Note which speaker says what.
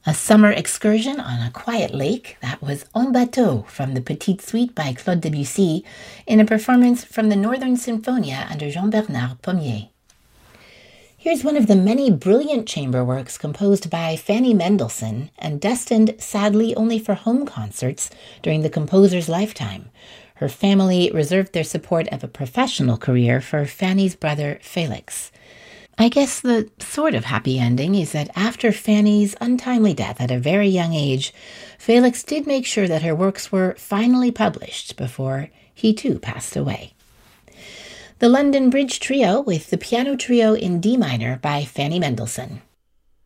Speaker 1: A summer excursion on a quiet lake, that was En Bateau from the Petite Suite by Claude Debussy in a performance from the Northern Sinfonia under Jean-Bernard Pommier. Here's one of the many brilliant chamber works composed by Fanny Mendelssohn and destined, sadly, only for home concerts during the composer's lifetime. Her family reserved their support of a professional career for Fanny's brother Felix. I guess the sort of happy ending is that after Fanny's untimely death at a very young age, Felix did make sure that her works were finally published before he too passed away. The London Bridge Trio with the Piano Trio in D minor by Fanny Mendelssohn.